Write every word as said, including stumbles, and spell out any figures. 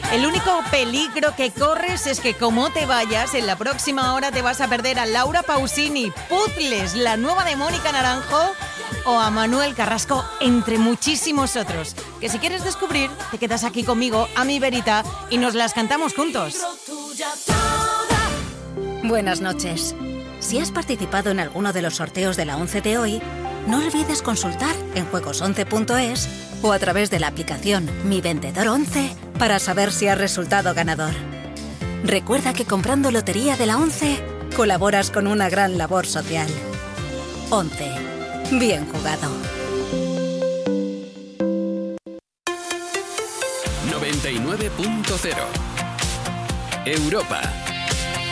El único peligro que corres es que como te vayas, en la próxima hora te vas a perder a Laura Pausini, Puzzles, la nueva de Mónica Naranjo, o a Manuel Carrasco, entre muchísimos otros. Que si quieres descubrir, te quedas aquí conmigo, a mi verita, y nos las cantamos juntos. Buenas noches. Si has participado en alguno de los sorteos de la once de hoy, no olvides consultar en juegos once punto es o a través de la aplicación Mi Vendedor once para saber si has resultado ganador. Recuerda que comprando Lotería de la once colaboras con una gran labor social. once. Bien jugado. noventa y nueve punto cero Europa.